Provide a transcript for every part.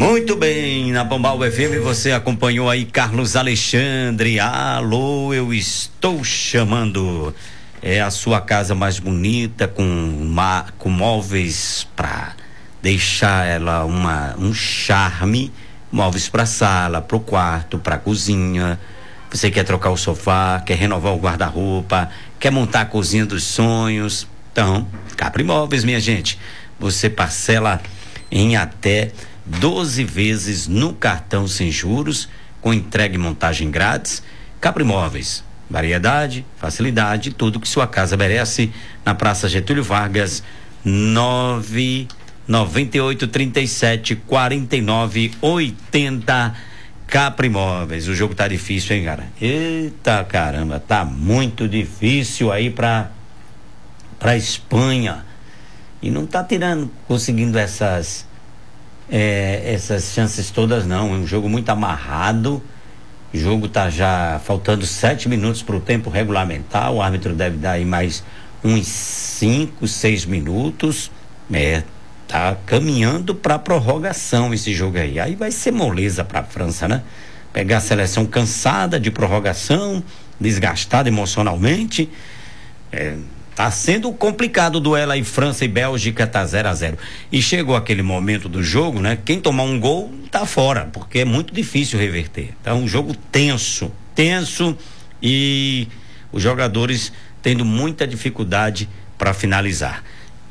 Muito bem, na Pombal FM você acompanhou aí Carlos Alexandre. Alô, eu estou chamando. É a sua casa mais bonita, com móveis para deixar ela um charme. Móveis para sala, para o quarto, para a cozinha. Você quer trocar o sofá, quer renovar o guarda-roupa, quer montar a cozinha dos sonhos. Então, Capri Móveis, minha gente. Você parcela em até 12 vezes no cartão sem juros, com entrega e montagem grátis. Capri Móveis, variedade, facilidade, tudo que sua casa merece. Na Praça Getúlio Vargas, 998374980. Capri Móveis. O jogo tá difícil, hein, cara? Eita caramba, tá muito difícil aí pra Espanha. E não tá conseguindo essas chances todas, não. É um jogo muito amarrado. O jogo tá já faltando 7 minutos pro tempo regulamentar. O árbitro deve dar aí mais uns 5, 6 minutos. Tá caminhando pra prorrogação esse jogo aí. Aí vai ser moleza pra França, né? Pegar a seleção cansada de prorrogação, desgastada emocionalmente. Tá sendo complicado o duelo aí, França e Bélgica, tá 0-0. E chegou aquele momento do jogo, né? Quem tomar um gol tá fora, porque é muito difícil reverter. Então, um jogo tenso e os jogadores tendo muita dificuldade para finalizar.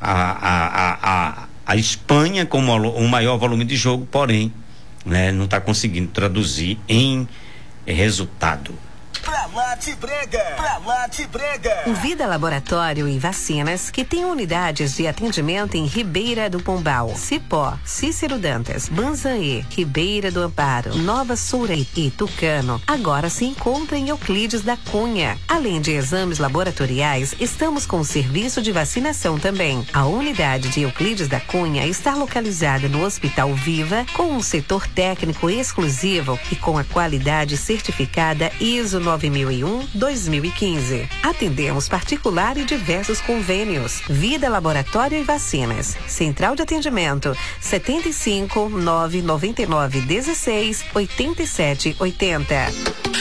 A Espanha com o maior volume de jogo, porém, né, não está conseguindo traduzir em resultado. Pra lá te brega! Pra lá te brega! O Vida Laboratório e Vacinas, que tem unidades de atendimento em Ribeira do Pombal, Cipó, Cícero Dantas, Banzaê, Ribeira do Amparo, Nova Soura e Tucano, agora se encontra em Euclides da Cunha. Além de exames laboratoriais, estamos com o serviço de vacinação também. A unidade de Euclides da Cunha está localizada no Hospital Viva, com um setor técnico exclusivo e com a qualidade certificada ISO 9001-2015. Atendemos particular e diversos convênios. Vida Laboratório e Vacinas. Central de atendimento 75 999 16 87 80.